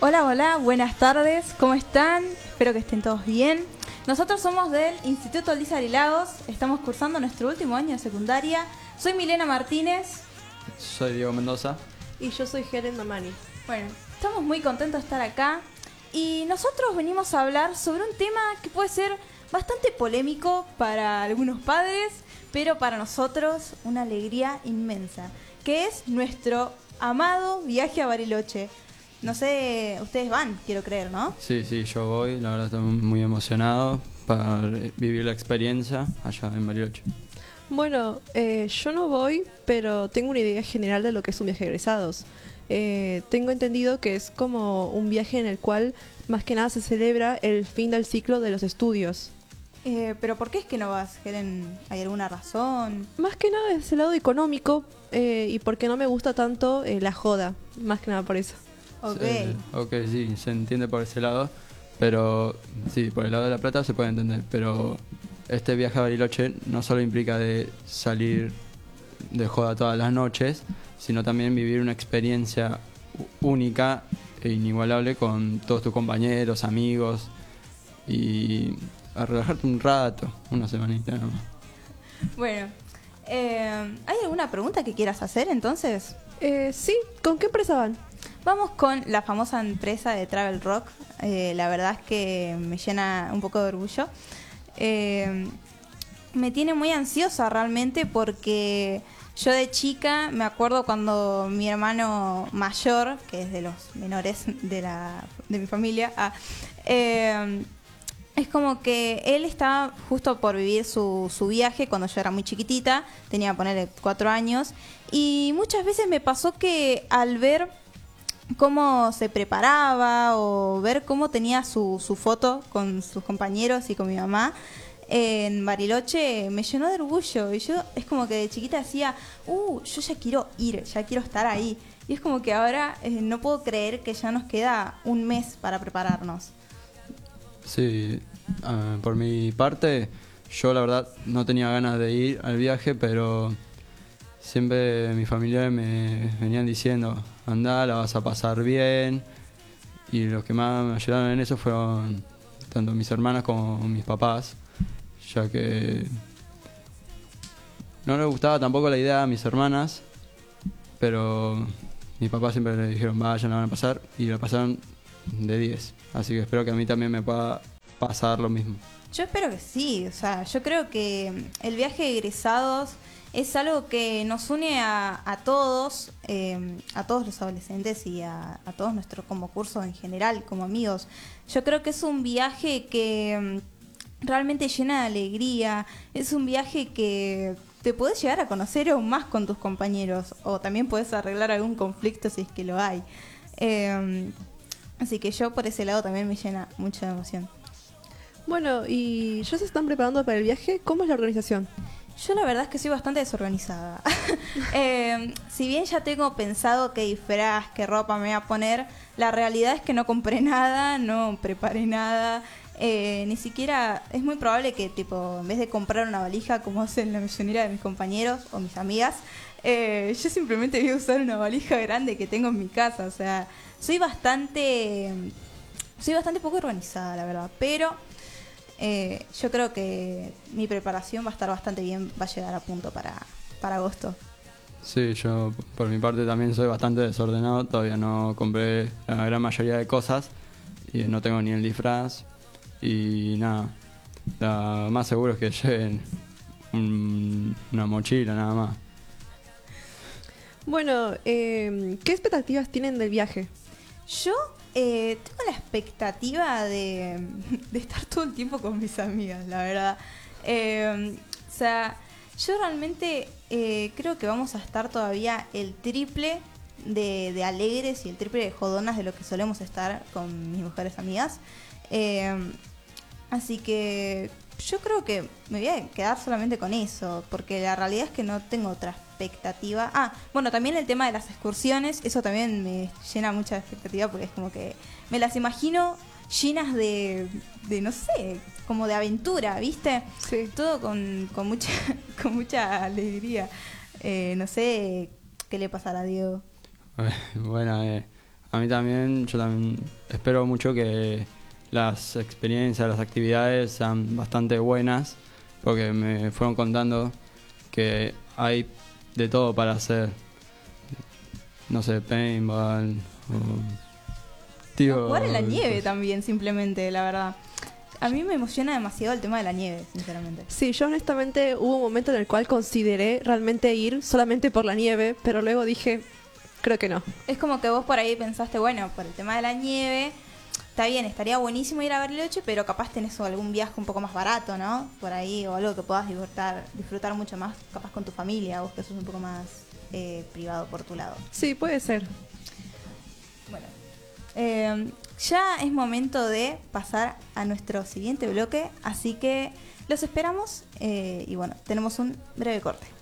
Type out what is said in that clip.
Hola, hola, buenas tardes, ¿cómo están? Espero que estén todos bien. Nosotros somos del Instituto Lisa Lagos, estamos cursando nuestro último año de secundaria. Soy Milena Martínez. Soy Diego Mendoza. Y yo soy Helen Damani. Bueno, estamos muy contentos de estar acá y nosotros venimos a hablar sobre un tema que puede ser bastante polémico para algunos padres, pero para nosotros una alegría inmensa, que es nuestro amado viaje a Bariloche. No sé, ustedes van, quiero creer, ¿no? Sí, yo voy, la verdad estoy muy emocionado para vivir la experiencia allá en Bariloche. Bueno, yo no voy, pero tengo una idea general de lo que es un viaje de egresados. Tengo entendido que es como un viaje en el cual más que nada se celebra el fin del ciclo de los estudios. Pero ¿por qué es que no vas, Helen? ¿Hay alguna razón? Más que nada es el lado económico y porque no me gusta tanto la joda, más que nada por eso. Ok. Sí, se entiende por ese lado, pero sí, por el lado de la plata se puede entender, pero este viaje a Bariloche no solo implica de salir de joda todas las noches, sino también vivir una experiencia única e inigualable con todos tus compañeros, amigos y a relajarte un rato, una semanita nomás. Bueno, ¿hay alguna pregunta que quieras hacer entonces? Sí, ¿con qué empresa van? Vamos con la famosa empresa de Travel Rock. La verdad es que me llena un poco de orgullo. Me tiene muy ansiosa realmente porque yo de chica me acuerdo cuando mi hermano mayor, que es de los menores de mi familia, es como que él estaba justo por vivir su viaje cuando yo era muy chiquitita, tenía, ponerle 4 años, y muchas veces me pasó que al ver cómo se preparaba o ver cómo tenía su foto con sus compañeros y con mi mamá en Bariloche, me llenó de orgullo. Y yo es como que de chiquita decía, yo ya quiero ir, ya quiero estar ahí. Y es como que ahora no puedo creer que ya nos queda un mes para prepararnos. Sí, por mi parte, yo la verdad no tenía ganas de ir al viaje, pero siempre mis familiares me venían diciendo, andá, la vas a pasar bien. Y los que más me ayudaron en eso fueron tanto mis hermanas como mis papás, ya que no les gustaba tampoco la idea a mis hermanas, pero mis papás siempre le dijeron, vayan, la van a pasar, y la pasaron de 10. Así que espero que a mí también me pueda pasar lo mismo. Yo espero que sí, o sea, yo creo que el viaje de egresados es algo que nos une a todos los adolescentes y a todos nuestros como curso en general, como amigos. Yo creo que es un viaje que realmente llena de alegría, es un viaje que te podés llegar a conocer aún más con tus compañeros, o también podés arreglar algún conflicto si es que lo hay. Así que yo por ese lado también me llena mucha emoción. Bueno, y ya se están preparando para el viaje. ¿Cómo es la organización? Yo la verdad es que soy bastante desorganizada. Si bien ya tengo pensado qué disfraz, qué ropa me voy a poner, la realidad es que no compré nada, no preparé nada. Ni siquiera, es muy probable que tipo en vez de comprar una valija como hacen la mayoría de mis compañeros o mis amigas, yo simplemente voy a usar una valija grande que tengo en mi casa. O sea, soy bastante poco organizada, la verdad, pero yo creo que mi preparación va a estar bastante bien, va a llegar a punto para agosto. Sí, yo por mi parte también soy bastante desordenado, todavía no compré la gran mayoría de cosas y no tengo ni el disfraz y nada, lo más seguro es que lleven una mochila nada más. Bueno, ¿qué expectativas tienen del viaje? Yo tengo la expectativa de estar todo el tiempo con mis amigas, la verdad. O sea, yo realmente creo que vamos a estar todavía el triple de alegres y el triple de jodonas de lo que solemos estar con mis mejores amigas. Así que yo creo que me voy a quedar solamente con eso, porque la realidad es que no tengo otra expectativa. Bueno, también el tema de las excursiones, eso también me llena mucha expectativa, porque es como que me las imagino llenas de no sé, como de aventura, ¿viste? Sí. Todo con mucha alegría. No sé qué le pasará a Diego. Bueno, A mí también, yo también espero mucho que las experiencias, las actividades sean bastante buenas, porque me fueron contando que hay de todo para hacer. No sé, paintball o... Jugar en la nieve también, simplemente, la verdad. A mí me emociona demasiado el tema de la nieve, sinceramente. Sí, yo honestamente hubo un momento en el cual consideré realmente ir solamente por la nieve, pero luego dije, creo que no. Es como que vos por ahí pensaste, bueno, por el tema de la nieve, está bien, estaría buenísimo ir a Bariloche, pero capaz tenés algún viaje un poco más barato, ¿no? Por ahí, o algo que puedas disfrutar mucho más, capaz con tu familia, vos que sos un poco más privado por tu lado. Sí, puede ser. Bueno, ya es momento de pasar a nuestro siguiente bloque, así que los esperamos y bueno, tenemos un breve corte.